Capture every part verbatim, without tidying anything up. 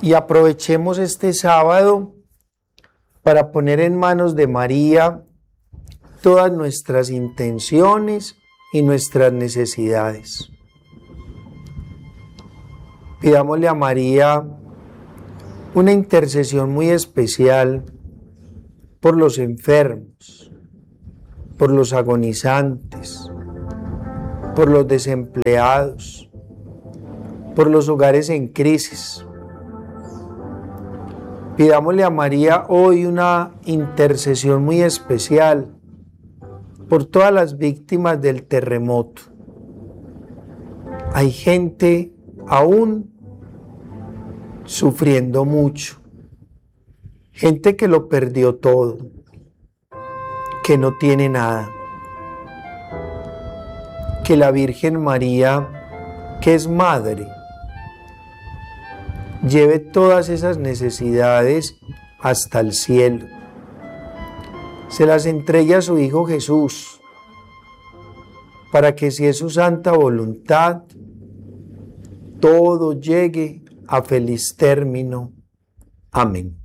Y aprovechemos este sábado para poner en manos de María todas nuestras intenciones y nuestras necesidades. Pidámosle a María una intercesión muy especial por los enfermos, por los agonizantes, por los desempleados, por los hogares en crisis. Pidámosle a María hoy una intercesión muy especial por todas las víctimas del terremoto. Hay gente aún sufriendo mucho, gente que lo perdió todo, que no tiene nada. Que la Virgen María, que es madre, lleve todas esas necesidades hasta el cielo. Se las entregue a su Hijo Jesús, para que, si es su santa voluntad, todo llegue a feliz término. Amén.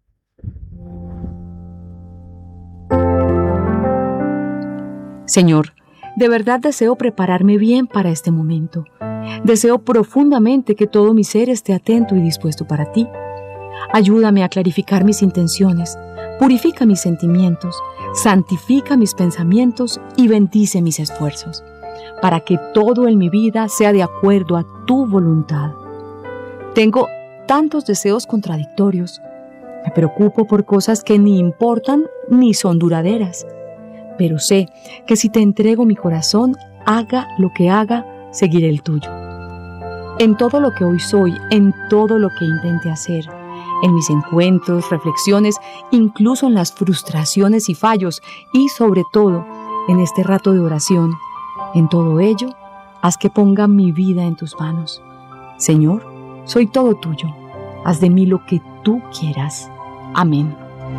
Señor, de verdad deseo prepararme bien para este momento. Deseo profundamente que todo mi ser esté atento y dispuesto para ti. Ayúdame a clarificar mis intenciones, purifica mis sentimientos, santifica mis pensamientos y bendice mis esfuerzos, para que todo en mi vida sea de acuerdo a tu voluntad. Tengo tantos deseos contradictorios. Me preocupo por cosas que ni importan ni son duraderas. Pero sé que si te entrego mi corazón, haga lo que haga, seguiré el tuyo. En todo lo que hoy soy, en todo lo que intente hacer, en mis encuentros, reflexiones, incluso en las frustraciones y fallos, y sobre todo, en este rato de oración, en todo ello, haz que ponga mi vida en tus manos. Señor, soy todo tuyo. Haz de mí lo que tú quieras. Amén.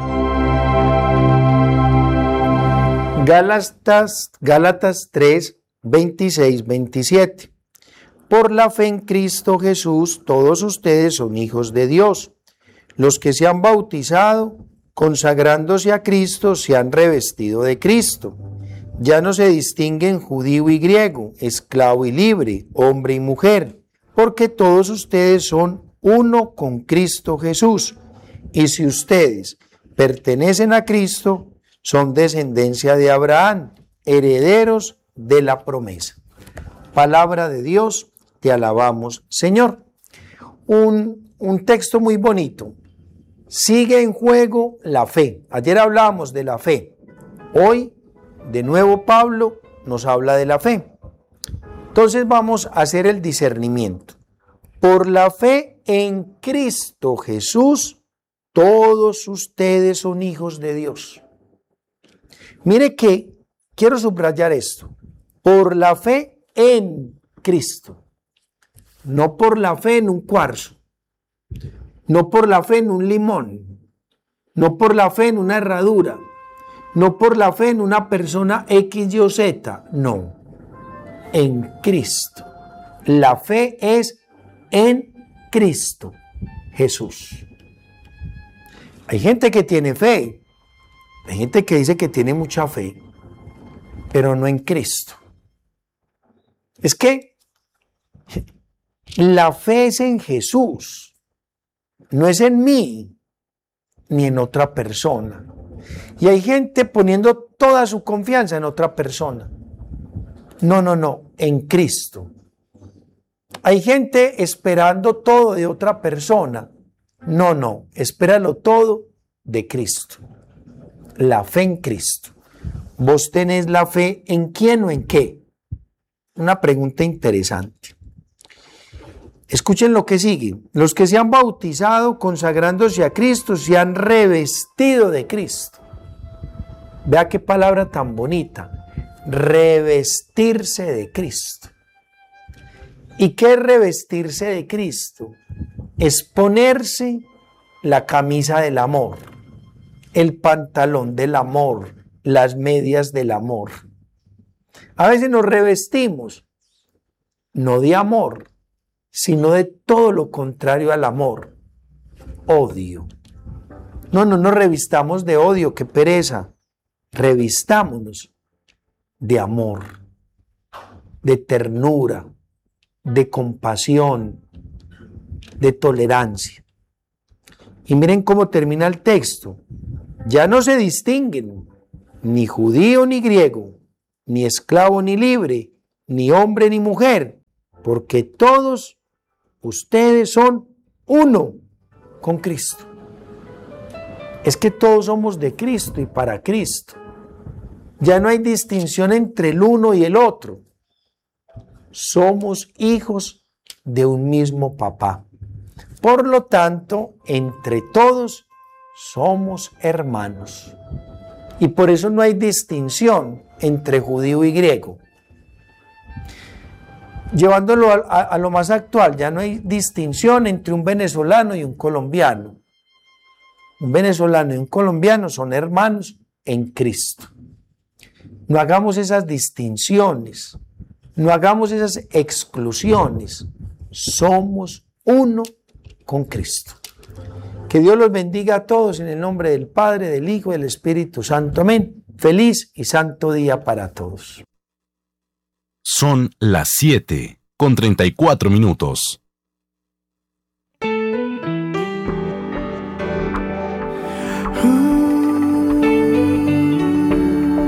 Gálatas, Gálatas tres, veintiséis, veintisiete. Por la fe en Cristo Jesús, todos ustedes son hijos de Dios. Los que se han bautizado, consagrándose a Cristo, se han revestido de Cristo. Ya no se distinguen judío y griego, esclavo y libre, hombre y mujer, porque todos ustedes son uno con Cristo Jesús. Y si ustedes pertenecen a Cristo, son descendencia de Abraham, herederos de la promesa. Palabra de Dios, te alabamos, Señor. Un, un texto muy bonito. Sigue en juego la fe. Ayer hablábamos de la fe. Hoy, de nuevo, Pablo nos habla de la fe. Entonces vamos a hacer el discernimiento. Por la fe en Cristo Jesús, todos ustedes son hijos de Dios. Mire que quiero subrayar esto. Por la fe en Cristo. No por la fe en un cuarzo. No por la fe en un limón. No por la fe en una herradura. No por la fe en una persona X, Y o Z. No. En Cristo. La fe es en Cristo Jesús. Hay gente que tiene fe. Hay gente que dice que tiene mucha fe, pero no en Cristo. Es que la fe es en Jesús, no es en mí, ni en otra persona. Y hay gente poniendo toda su confianza en otra persona. No, no, no, en Cristo. Hay gente esperando todo de otra persona. No, no, espéralo todo de Cristo. La fe en Cristo. ¿Vos tenés la fe en quién o en qué? Una pregunta interesante. Escuchen lo que sigue. Los que se han bautizado consagrándose a Cristo se han revestido de Cristo. Vea qué palabra tan bonita. Revestirse de Cristo. ¿Y qué es revestirse de Cristo? Es ponerse la camisa del amor, el pantalón del amor, las medias del amor. A veces nos revestimos, no de amor, sino de todo lo contrario al amor. odio. No, no nos revistamos de odio, qué pereza. Revistámonos de amor, de ternura, de compasión, de tolerancia. Y miren cómo termina el texto. Ya no se distinguen ni judío ni griego, ni esclavo ni libre, ni hombre ni mujer, porque todos ustedes son uno con Cristo. Es que todos somos de Cristo y para Cristo. Ya no hay distinción entre el uno y el otro. Somos hijos de un mismo papá. Por lo tanto, entre todos somos hermanos. Y por eso no hay distinción entre judío y griego. Llevándolo a, a, a lo más actual, ya no hay distinción entre un venezolano y un colombiano. Un venezolano y un colombiano son hermanos en Cristo. No hagamos esas distinciones, no hagamos esas exclusiones. Somos uno con Cristo. Que Dios los bendiga a todos en el nombre del Padre, del Hijo y del Espíritu Santo. Amén. Feliz y santo día para todos. Son las siete con treinta y cuatro minutos.